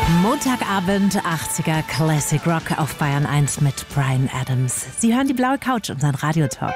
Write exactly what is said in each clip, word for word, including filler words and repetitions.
Montagabend, achtziger Classic Rock auf Bayern eins mit Bryan Adams. Sie hören die blaue Couch, unseren Radiotalk.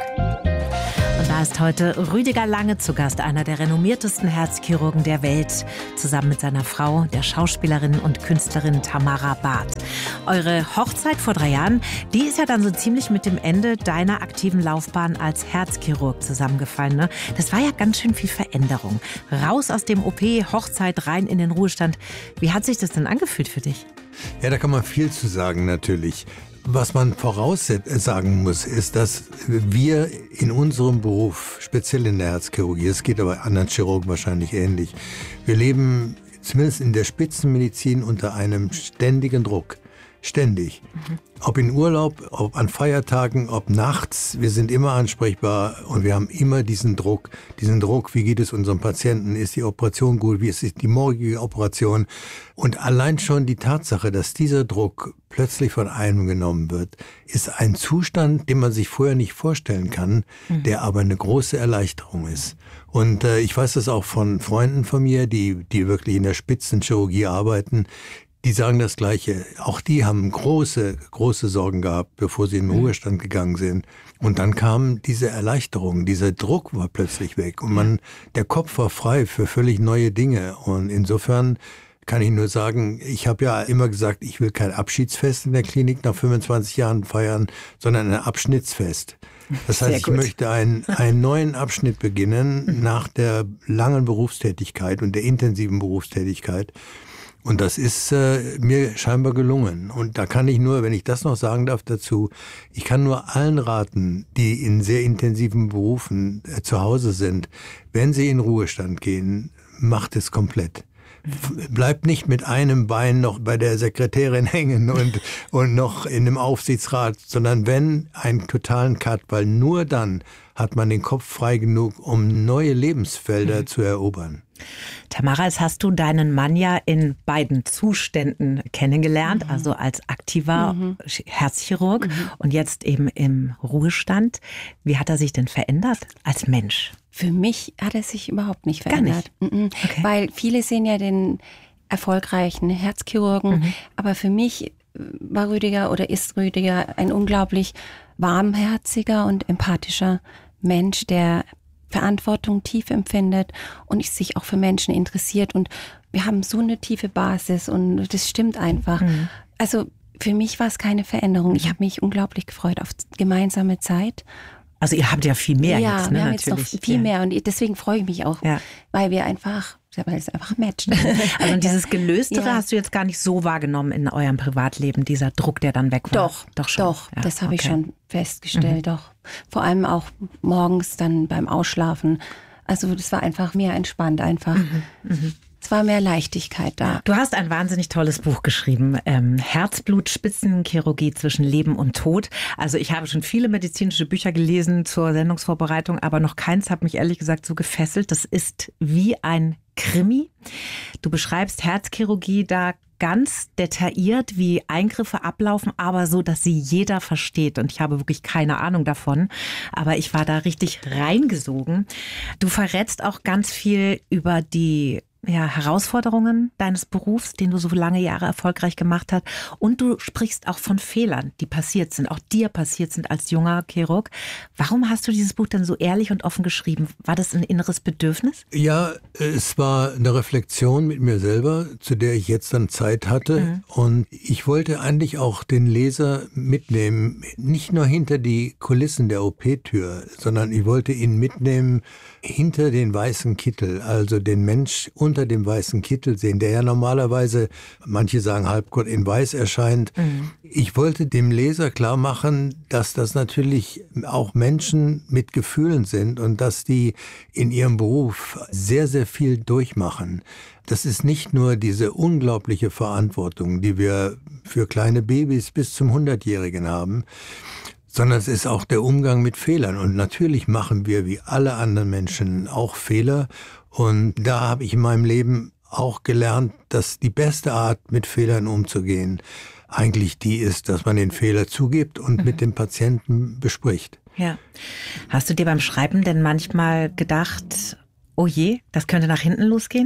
Und da ist heute Rüdiger Lange zu Gast, einer der renommiertesten Herzchirurgen der Welt, zusammen mit seiner Frau, der Schauspielerin und Künstlerin Tamara Barth. Eure Hochzeit vor drei Jahren, die ist ja dann so ziemlich mit dem Ende deiner aktiven Laufbahn als Herzchirurg zusammengefallen, ne? Das war ja ganz schön viel Veränderung. Raus aus dem O P, Hochzeit, rein in den Ruhestand. Wie hat sich das denn angefühlt für dich? Ja, da kann man viel zu sagen natürlich. Was man voraussagen muss, ist, dass wir in unserem Beruf, speziell in der Herzchirurgie, es geht aber anderen Chirurgen wahrscheinlich ähnlich, wir leben zumindest in der Spitzenmedizin unter einem ständigen Druck. Ständig. Mhm. Ob in Urlaub, ob an Feiertagen, ob nachts, wir sind immer ansprechbar und wir haben immer diesen Druck. Diesen Druck, wie geht es unserem Patienten, ist die Operation gut, wie ist die morgige Operation? Und allein schon die Tatsache, dass dieser Druck plötzlich von einem genommen wird, ist ein Zustand, den man sich vorher nicht vorstellen kann, mhm. der aber eine große Erleichterung ist. Und äh, ich weiß das auch von Freunden von mir, die, die wirklich in der Spitzenchirurgie arbeiten. Die sagen das Gleiche. Auch die haben große, große Sorgen gehabt, bevor sie in den Ruhestand gegangen sind. Und dann kam diese Erleichterung, dieser Druck war plötzlich weg. Und man, der Kopf war frei für völlig neue Dinge. Und insofern kann ich nur sagen, ich habe ja immer gesagt, ich will kein Abschiedsfest in der Klinik nach fünfundzwanzig Jahren feiern, sondern ein Abschnittsfest. Das heißt, ich möchte einen, einen neuen Abschnitt beginnen nach der langen Berufstätigkeit und der intensiven Berufstätigkeit. Und das ist äh, mir scheinbar gelungen. Und da kann ich nur, wenn ich das noch sagen darf dazu, ich kann nur allen raten, die in sehr intensiven Berufen äh, zu Hause sind, wenn sie in Ruhestand gehen, macht es komplett. Bleibt nicht mit einem Bein noch bei der Sekretärin hängen und, und noch in einem Aufsichtsrat, sondern wenn, einen totalen Cut, weil nur dann hat man den Kopf frei genug, um neue Lebensfelder mhm. zu erobern. Tamara, jetzt hast du deinen Mann ja in beiden Zuständen kennengelernt, mhm. also als aktiver mhm. Herzchirurg mhm. und jetzt eben im Ruhestand. Wie hat er sich denn verändert als Mensch? Für mich hat er sich überhaupt nicht verändert. Gar nicht? Okay. Weil viele sehen ja den erfolgreichen Herzchirurgen, mhm. aber für mich war Rüdiger oder ist Rüdiger ein unglaublich warmherziger und empathischer Mensch, der Verantwortung tief empfindet und sich auch für Menschen interessiert. Und wir haben so eine tiefe Basis und das stimmt einfach. Mhm. Also für mich war es keine Veränderung. Ich habe mich unglaublich gefreut auf gemeinsame Zeit. Also ihr habt ja viel mehr ja, jetzt, ne? wir haben Natürlich. jetzt noch viel ja. mehr und deswegen freue ich mich auch, ja. weil wir einfach, weil es einfach matcht. Also dieses Gelöstere ja. hast du jetzt gar nicht so wahrgenommen in eurem Privatleben, dieser Druck, der dann weg war? Doch, doch, schon. doch ja, das habe okay. ich schon festgestellt, mhm. doch. Vor allem auch morgens dann beim Ausschlafen. Also das war einfach mehr entspannt einfach. Mhm. Mhm. Es war mehr Leichtigkeit da. Du hast ein wahnsinnig tolles Buch geschrieben. Ähm, Herzblut, Spitzenchirurgie zwischen Leben und Tod. Also ich habe schon viele medizinische Bücher gelesen zur Sendungsvorbereitung, aber noch keins hat mich ehrlich gesagt so gefesselt. Das ist wie ein Krimi. Du beschreibst Herzchirurgie da ganz detailliert, wie Eingriffe ablaufen, aber so, dass sie jeder versteht. Und ich habe wirklich keine Ahnung davon, aber ich war da richtig reingesogen. Du verrätst auch ganz viel über die ja, Herausforderungen deines Berufs, den du so lange Jahre erfolgreich gemacht hast. Und du sprichst auch von Fehlern, die passiert sind, auch dir passiert sind als junger Chirurg. Warum hast du dieses Buch denn so ehrlich und offen geschrieben? War das ein inneres Bedürfnis? Ja, es war eine Reflexion mit mir selber, zu der ich jetzt dann Zeit hatte. Mhm. Und ich wollte eigentlich auch den Leser mitnehmen, nicht nur hinter die Kulissen der O P-Tür, sondern ich wollte ihn mitnehmen hinter den weißen Kittel, also den Mensch unter dem weißen Kittel sehen, der ja normalerweise, manche sagen halbgott in weiß erscheint. Mhm. Ich wollte dem Leser klar machen, dass das natürlich auch Menschen mit Gefühlen sind und dass die in ihrem Beruf sehr, sehr viel durchmachen. Das ist nicht nur diese unglaubliche Verantwortung, die wir für kleine Babys bis zum hundertjährigen haben, sondern es ist auch der Umgang mit Fehlern. Und natürlich machen wir wie alle anderen Menschen auch Fehler. Und da habe ich in meinem Leben auch gelernt, dass die beste Art, mit Fehlern umzugehen, eigentlich die ist, dass man den Fehler zugibt und mhm. mit dem Patienten bespricht. Ja. Hast du dir beim Schreiben denn manchmal gedacht, oh je, das könnte nach hinten losgehen?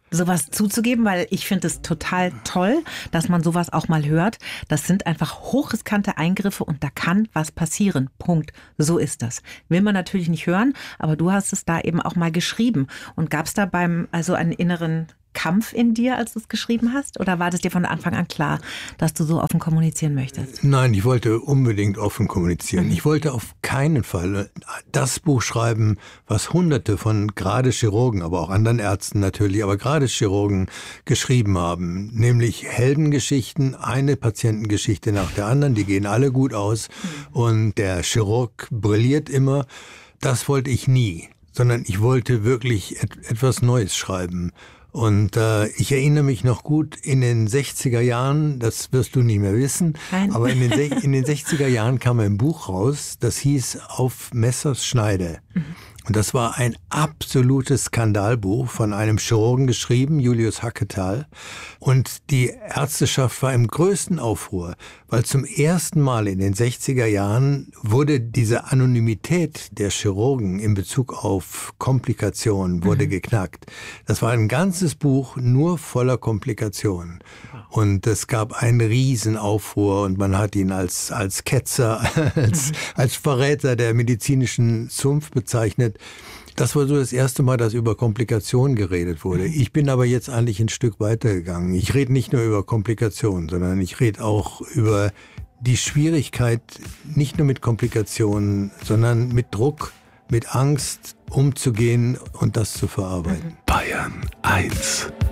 sowas zuzugeben, weil ich finde es total toll, dass man sowas auch mal hört. Das sind einfach hochriskante Eingriffe und da kann was passieren. Punkt. So ist das. Will man natürlich nicht hören, aber du hast es da eben auch mal geschrieben. Und gab es da beim, also einen inneren Kampf in dir, als du es geschrieben hast? Oder war das dir von Anfang an klar, dass du so offen kommunizieren möchtest? Nein, ich wollte unbedingt offen kommunizieren. Mhm. Ich wollte auf keinen Fall das Buch schreiben, was Hunderte von gerade Chirurgen, aber auch anderen Ärzten natürlich, aber gerade Chirurgen geschrieben haben. Nämlich Heldengeschichten, eine Patientengeschichte nach der anderen, die gehen alle gut aus. Mhm. Und der Chirurg brilliert immer. Das wollte ich nie, sondern ich wollte wirklich et- etwas Neues schreiben. Und äh, ich erinnere mich noch gut, in den sechziger Jahren, das wirst du nicht mehr wissen, Nein. aber in den, in den sechziger Jahren kam ein Buch raus, das hieß Auf Messers Schneide. Mhm. Und das war ein absolutes Skandalbuch von einem Chirurgen geschrieben, Julius Hacketal. Und die Ärzteschaft war im größten Aufruhr, weil zum ersten Mal in den sechziger Jahren wurde diese Anonymität der Chirurgen in Bezug auf Komplikationen wurde mhm. geknackt. Das war ein ganzes Buch nur voller Komplikationen. Und es gab einen Riesenaufruhr und man hat ihn als, als Ketzer, als, mhm. als Verräter der medizinischen Zunft bezeichnet. Das war so das erste Mal, dass über Komplikationen geredet wurde. Ich bin aber jetzt eigentlich ein Stück weitergegangen. Ich rede nicht nur über Komplikationen, sondern ich rede auch über die Schwierigkeit, nicht nur mit Komplikationen, sondern mit Druck, mit Angst umzugehen und das zu verarbeiten. Bayern eins.